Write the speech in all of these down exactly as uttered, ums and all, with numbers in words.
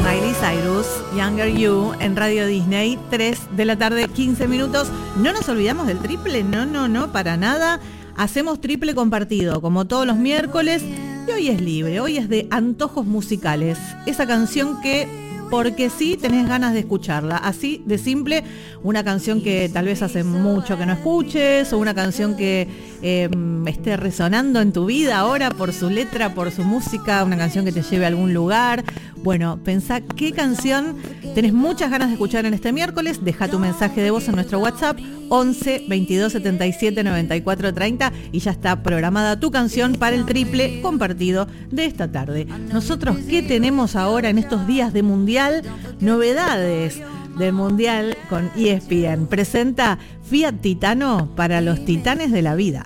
Miley Cyrus, Younger You, en Radio Disney, tres de la tarde, quince minutos. No nos olvidamos del triple, no, no, no, para nada. Hacemos triple compartido, como todos los miércoles, y hoy es libre, hoy es de antojos musicales. Esa canción que, porque sí, tenés ganas de escucharla. Así de simple, una canción que tal vez hace mucho que no escuches, o una canción que eh, esté resonando en tu vida ahora por su letra, por su música, una canción que te lleve a algún lugar. Bueno, pensá qué canción tenés muchas ganas de escuchar en este miércoles. Deja tu mensaje de voz en nuestro WhatsApp once, veintidós, setenta y siete, noventa y cuatro, treinta y ya está programada tu canción para el triple compartido de esta tarde. Nosotros, ¿qué tenemos ahora en estos días de Mundial? Novedades del Mundial con E S P N. Presenta Fiat Titano para los titanes de la vida.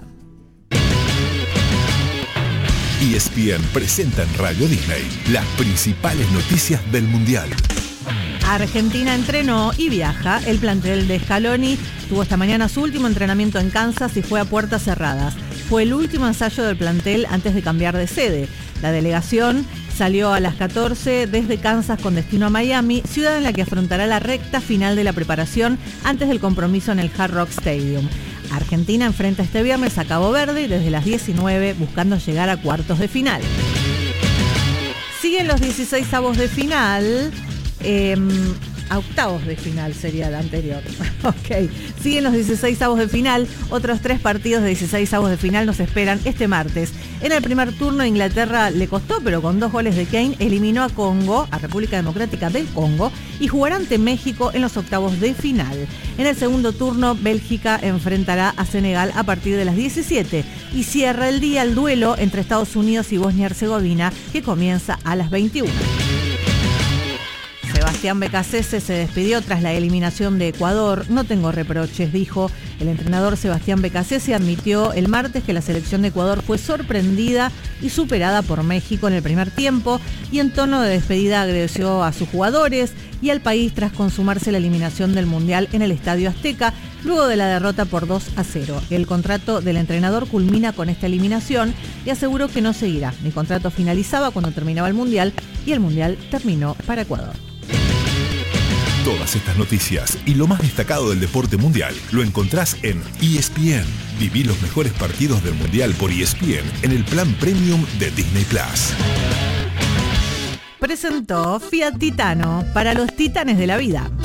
E S P N presenta en Radio Disney las principales noticias del Mundial. Argentina entrenó y viaja. El plantel de Scaloni tuvo esta mañana su último entrenamiento en Kansas y fue a puertas cerradas. Fue el último ensayo del plantel antes de cambiar de sede. La delegación salió a las catorce desde Kansas con destino a Miami, ciudad en la que afrontará la recta final de la preparación antes del compromiso en el Hard Rock Stadium. Argentina enfrenta este viernes a Cabo Verde desde las diecinueve, buscando llegar a cuartos de final. Siguen los dieciseisavos de final. Eh, a octavos de final sería la anterior. Ok, siguen los dieciseisavos de final. Otros tres partidos de dieciseisavos de final nos esperan este martes. En el primer turno Inglaterra le costó, pero con dos goles de Kane eliminó a Congo, a República Democrática del Congo, y jugará ante México en los octavos de final. En el segundo turno Bélgica enfrentará a Senegal a partir de las diecisiete y cierra el día el duelo entre Estados Unidos y Bosnia-Herzegovina, que comienza a las veintiuna. Sebastián Becasese se despidió tras la eliminación de Ecuador. No tengo reproches, dijo. El entrenador Sebastián Becasese admitió el martes que la selección de Ecuador fue sorprendida y superada por México en el primer tiempo, y en tono de despedida agradeció a sus jugadores y al país tras consumarse la eliminación del Mundial en el Estadio Azteca, luego de la derrota por dos a cero. El contrato del entrenador culmina con esta eliminación y aseguró que no seguirá. Mi contrato finalizaba cuando terminaba el Mundial y el Mundial terminó para Ecuador. Todas estas noticias y lo más destacado del deporte mundial lo encontrás en E S P N. Viví los mejores partidos del Mundial por E S P N en el plan premium de Disney Plus. Presentó Fiat Titano para los titanes de la vida.